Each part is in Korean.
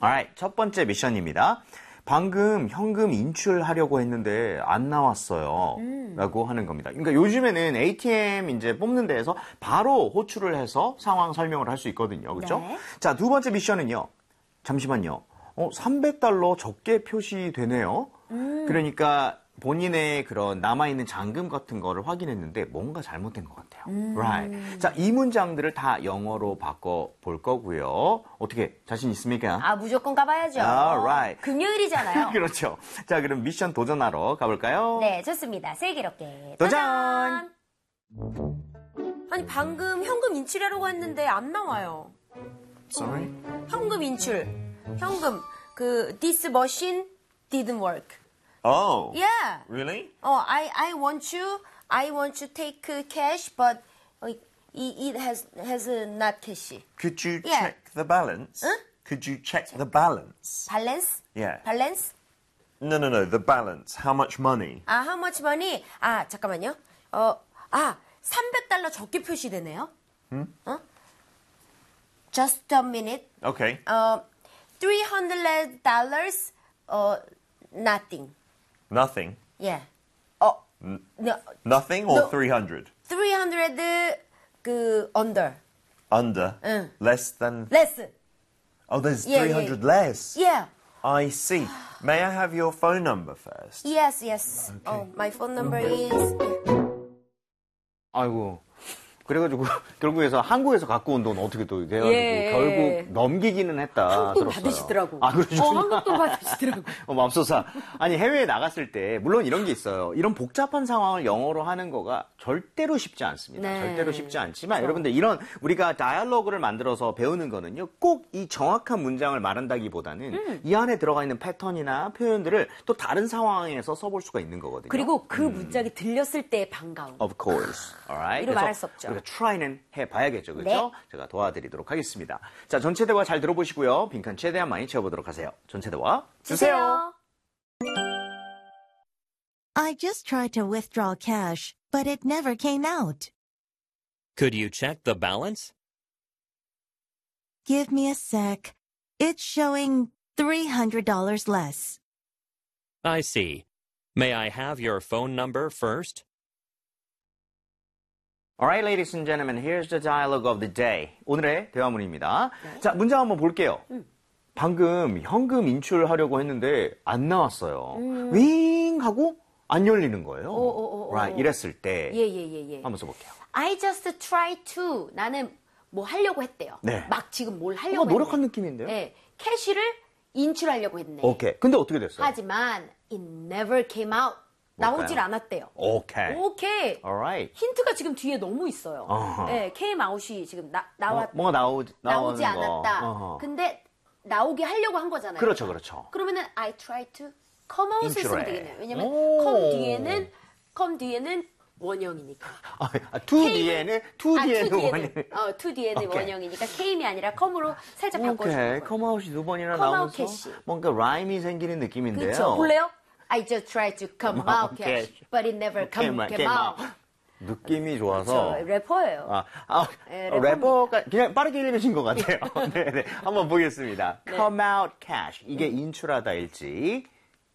Alright, 첫 번째 미션입니다. 방금 현금 인출하려고 했는데 안 나왔어요. 라고 하는 겁니다. 그러니까 요즘에는 ATM 이제 뽑는 데에서 바로 호출을 해서 상황 설명을 할 수 있거든요. 그렇죠? 네. 자, 두 번째 미션은요. 잠시만요. 300달러 적게 표시되네요. 그러니까 본인의 그런 남아있는 잔금 같은 거를 확인했는데 뭔가 잘못된 것 같아요. Right. 자, 이 문장들을 다 영어로 바꿔볼 거고요. 어떻게 자신 있습니까? 아, 무조건 가봐야죠. Alright. 금요일이잖아요. 그렇죠. 자, 그럼 미션 도전하러 가볼까요? 네, 좋습니다. 슬기롭게 도전! 아니, 방금 현금 인출하려고 했는데 안 나와요. Sorry? 현금 인출. 현금. this machine didn't work. Oh. Yeah. Really? I want to take cash, but it has not cash. Could you Yeah. check the balance? Huh? Could you check the balance? Balance? Yeah. Balance? No, the balance. How much money? 아, how much money? 아, 잠깐만요. 300달러 적게 표시되네요. Just a minute. Okay. $300, nothing. Nothing. Yeah. No, Nothing or No. 300? 300, under. Under? 응. Less than... Less. Oh, there's Yeah, 300 less. Yeah. I see. May I have your phone number first? Yes. My phone number is... 아이고. 그래가지고 결국에서 한국에서 갖고 온 돈 어떻게 또 이렇게 해가지고 예. 결국 넘기기는 했다. 한국 돈 들었어요. 받으시더라고. 아, 그러시군요. 한국 돈 받으시더라고. 맙소사. 아니, 해외에 나갔을 때, 물론 이런 게 있어요. 이런 복잡한 상황을 영어로 하는 거가 절대로 쉽지 않습니다. 네. 절대로 쉽지 않지만, 여러분들 이런 우리가 다이얼로그를 만들어서 배우는 거는요, 꼭 이 정확한 문장을 말한다기보다는 이 안에 들어가 있는 패턴이나 표현들을 또 다른 상황에서 써볼 수가 있는 거거든요. 그리고 그 문장이 들렸을 때의 반가움. Of course. Alright. 이로 말할 수 없죠. 우리가 try는 해봐야겠죠. 그렇죠? 네. 제가 도와드리도록 하겠습니다. 자, 전체 대화 잘 들어보시고요. 빈칸 최대한 많이 채워보도록 하세요. 전체 대화 주세요. I just tried to withdraw cash, but it never came out. Could you check the balance? Give me a sec. It's showing $300 less. I see. May I have your phone number first? Alright, ladies and gentlemen, here's the dialogue of the day. 오늘의 대화문입니다. 자, 문장 한번 볼게요. 방금 현금 인출하려고 했는데 안 나왔어요. 윙 하고 안 열리는 거예요. Right, 이랬을 때 예. 한번 써볼게요. I just try to. 나는 뭐 하려고 했대요. 네. 막 지금 뭘 하려고 했네. 노력한 느낌인데요? 네. 캐시를 인출하려고 했네. 오케이. 근데 어떻게 됐어요? 하지만 it never came out. 나오질 않았대요. 오케이. Alright. 힌트가 지금 뒤에 너무 있어요. 어허. 네, came out이 지금 뭔가 나오지 나오는 않았다. 거. 어허. 근데 나오게 하려고 한 거잖아요. 그렇죠. 그러면은 I try to come out을 쓰면 인출해. 되겠네요. 왜냐면 오. come 뒤에는 원형이니까. to 뒤에는 원형. to 뒤에는 오케이. 원형이니까 came이 아니라 come으로 살짝 바꿔주는 오케이. 거예요. come out이 두 번이나 come out 나오면서 캐시. 뭔가 라임이 생기는 느낌인데요. 그렇죠. 볼래요? I just tried to come out 오케이. cash, but it never came out. 느낌이 좋아서. 저 래퍼예요. 네, 래퍼가 그냥 빠르게 읽으신 것 같아요. 네네. 한번 보겠습니다. 네. come out cash. 이게 인출하다일지.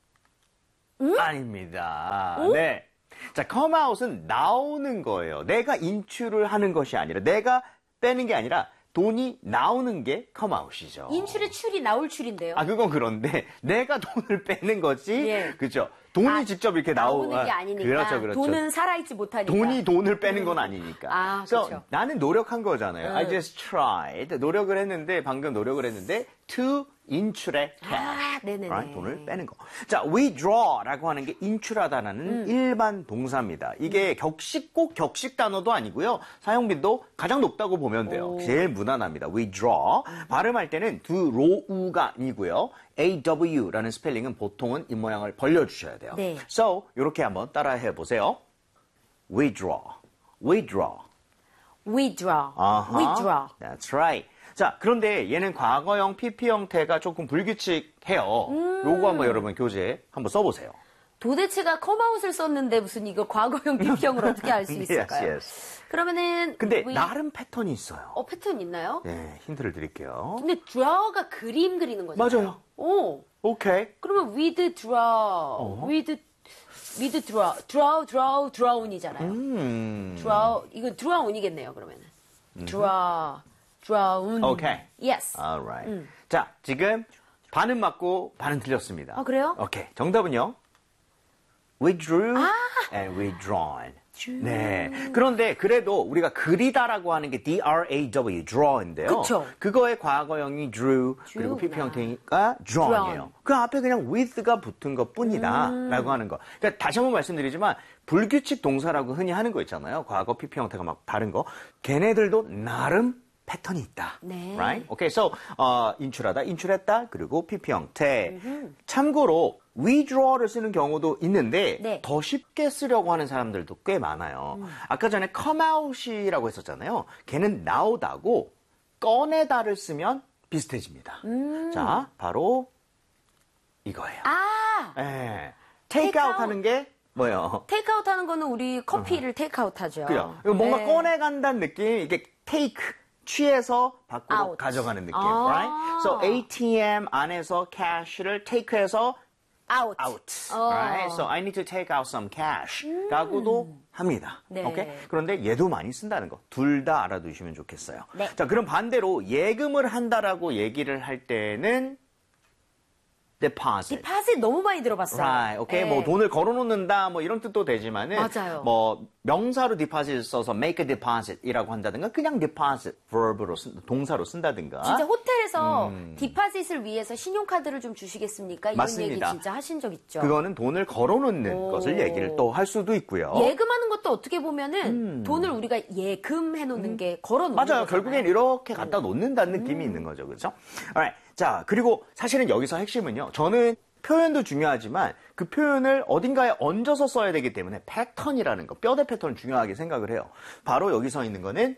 아닙니다. 네. 자, come out은 나오는 거예요. 내가 인출을 하는 것이 아니라, 내가 빼는 게 아니라, 돈이 나오는 게 come out이죠. 인출의 출이 나올 출인데요. 그건 그런데, 내가 돈을 빼는 거지, 예. 그죠? 돈이 직접 이렇게 나오는 게 아니니까. 그렇죠. 돈은 살아있지 못하니까. 돈이 돈을 빼는 건 아니니까. 그래서 그렇죠. 나는 노력한 거잖아요. I just tried. 노력을 했는데, 방금 노력을 했는데, to 인출의 cash. 네네네. Right? 돈을 빼는 거. 자, withdraw라고 하는 게 인출하다라는 일반 동사입니다. 이게 꼭 격식 단어도 아니고요. 사용빈도 가장 높다고 보면 돼요. 제일 무난합니다. withdraw. 발음할 때는 드로우가 아니고요. aw라는 스펠링은 보통은 이 모양을 벌려주셔야 돼요. 네. So, 이렇게 한번 따라해 보세요. withdraw. withdraw. That's right. 자, 그런데 얘는 과거형 PP 형태가 조금 불규칙해요. 요거 한번 여러분 교재 한번 써보세요. 도대체가 컴아웃을 썼는데 무슨 이거 과거형 비평을 어떻게 알 수 있을까요? yes. 그러면 근데 we- 나름 패턴이 있어요. 패턴 있나요? 네, 힌트를 드릴게요. 근데 draw가 그림 그리는 거잖아요. 맞아요. 오. 오케이. 그러면 with draw, with draw운이잖아요. draw 이거 draw운이겠네요. 그러면은 draw운. 오케이. Yes. Alright. 자, 지금 반은 맞고 반은 틀렸습니다. 아, 그래요? 오케이. 정답은요. We drew and we drawn. 네. 그런데 그래도 우리가 그리다라고 하는 게 D-R-A-W, draw인데요. 그쵸. 그거의 과거형이 drew, 그리고 PP 형태니까 drawn이에요. drawn. 그 앞에 그냥 with가 붙은 것 뿐이다 라고 하는 거. 그러니까 다시 한번 말씀드리지만 불규칙 동사라고 흔히 하는 거 있잖아요. 과거 PP 형태가 막 다른 거. 걔네들도 나름 패턴이 있다. 네. Right? Okay, so 인출하다, 인출했다, 그리고 PP 형태. 참고로 withdraw를 쓰는 경우도 있는데 네. 더 쉽게 쓰려고 하는 사람들도 꽤 많아요. 아까 전에 come out이라고 했었잖아요. 걔는 나오다고 꺼내다를 쓰면 비슷해집니다. 자, 바로 이거예요. 아, 예. take take out out. 하는 게 뭐예요? 테이크아웃 하는 거는 우리 커피를 테이크아웃 하죠. 그죠? 이거 뭔가 네. 꺼내간다는 느낌, 이게 take, 취해서 밖으로 Out. 가져가는 느낌, 아. right? So ATM 안에서 cash를 take해서 out. out, right? So I need to take out some cash 라고도 합니다. 네. 오케이? 그런데 얘도 많이 쓴다는 거. 둘 다 알아두시면 좋겠어요. 네. 자, 그럼 반대로 예금을 한다라고 얘기를 할 때는 deposit. 디파짓 너무 많이 들어봤어요. Right. 오케이. 네. 뭐 돈을 걸어놓는다 뭐 이런 뜻도 되지만은 맞아요. 뭐 명사로 deposit 써서 make a deposit이라고 한다든가 그냥 deposit verb로 동사로 쓴다든가. 진짜 호텔에서 디파짓을 위해서 신용카드를 좀 주시겠습니까? 이런 맞습니다. 얘기 진짜 하신 적 있죠. 그거는 돈을 걸어놓는 오. 것을 얘기를 또 할 수도 있고요. 예금하는 것도 어떻게 보면은 돈을 우리가 예금해 놓는 게 걸어 놓는 맞아요. 거잖아요. 결국엔 이렇게 갖다 놓는다는 느낌이 있는 거죠. 그렇죠? Alright. 자, 그리고 사실은 여기서 핵심은요. 저는 표현도 중요하지만 그 표현을 어딘가에 얹어서 써야 되기 때문에 패턴이라는 거, 뼈대 패턴을 중요하게 생각을 해요. 바로 여기 서 있는 거는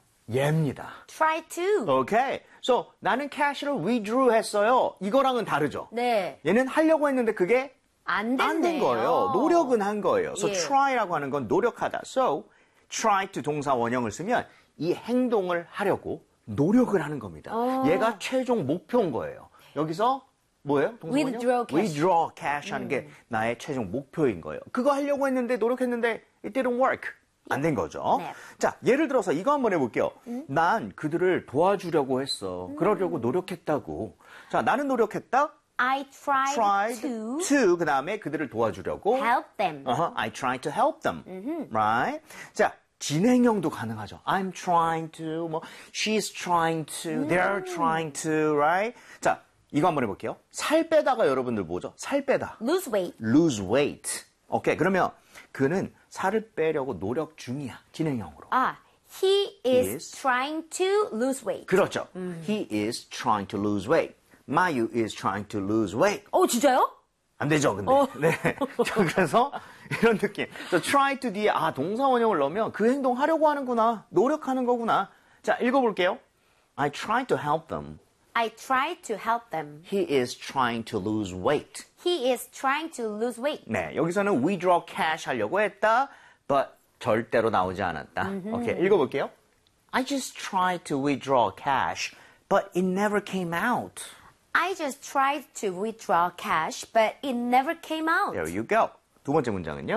얘입니다. try to. 오케이. So, 나는 cash를 withdrew 했어요. 이거랑은 다르죠? 네. 얘는 하려고 했는데 그게 안 안 된 됐네요. 거예요. 노력은 한 거예요. So, 예. try라고 하는 건 노력하다. So, try to 동사 원형을 쓰면 이 행동을 하려고 노력을 하는 겁니다. 얘가 최종 목표인 거예요. 여기서 뭐예요? 동사 원형? Withdraw cash. Withdraw cash 하는 게 나의 최종 목표인 거예요. 그거 하려고 했는데 노력했는데 it didn't work. 안 된 거죠. 네. 자, 예를 들어서 이거 한번 해볼게요. 난 그들을 도와주려고 했어. 그러려고 노력했다고. 자, 나는 노력했다. I tried tried to 그 다음에 그들을 도와주려고. help them. I tried to help them. Right? 자, 진행형도 가능하죠. I'm trying to, 뭐, she's trying to, they're trying to, right? 자, 이거 한번 해볼게요. 살 빼다가 여러분들 뭐죠? 살 빼다. lose weight. lose weight. 오케이, 그러면 그는 살을 빼려고 노력 중이야. 진행형으로. 아, he is Is. trying to lose weight. 그렇죠. He is trying to lose weight. Mayu is trying to lose weight. 진짜요? 안 되죠, 근데. 네. 자, 그래서 이런 느낌. So, try to 뒤에 동사 원형을 넣으면 그 행동 하려고 하는구나. 노력하는 거구나. 자, 읽어볼게요. I try to help them. I tried to help them. He is trying to lose weight. He is trying to lose weight. 네, 여기서는 withdraw cash 하려고 했다, but 절대로 나오지 않았다. 오케이, 읽어볼게요. I just tried to withdraw cash, but it never came out. I just tried to withdraw cash, but it never came out. There you go. 두 번째 문장은요.